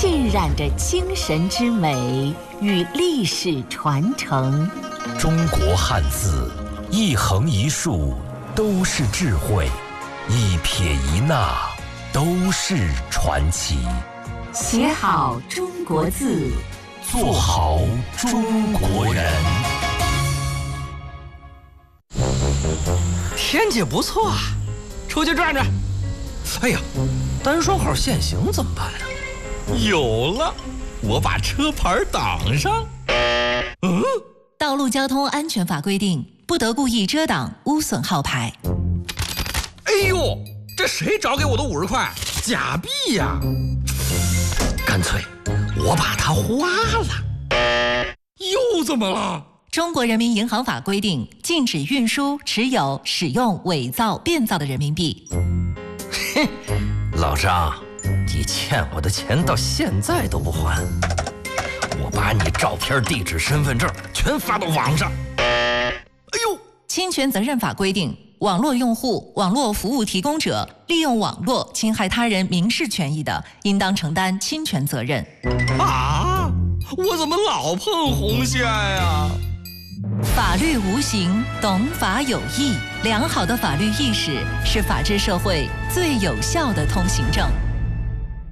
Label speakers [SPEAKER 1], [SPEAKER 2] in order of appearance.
[SPEAKER 1] 浸染着精神之美与历史传承。
[SPEAKER 2] 中国汉字，一横一竖都是智慧，一撇一捺都是传奇。
[SPEAKER 1] 写好中国字，
[SPEAKER 2] 做好中国人。
[SPEAKER 3] 天气不错啊，出去转转。哎呀，单双号限行怎么办啊？有了，我把车牌挡上。
[SPEAKER 4] 道路交通安全法规定，不得故意遮挡、污损号牌。
[SPEAKER 3] 哎呦，这谁找给我的50块？假币呀！干脆我把它花了。又怎么了？
[SPEAKER 4] 中国人民银行法规定，禁止运输、持有、使用伪造、变造的人民币。
[SPEAKER 3] 嘿，老张，你欠我的钱到现在都不还，我把你照片、地址、身份证全发到网上。哎呦，
[SPEAKER 4] 侵权责任法规定，网络用户、网络服务提供者利用网络侵害他人民事权益的，应当承担侵权责任。
[SPEAKER 3] 啊，我怎么老碰红线呀？
[SPEAKER 4] 法律无形，懂法有义。良好的法律意识是法治社会最有效的通行证。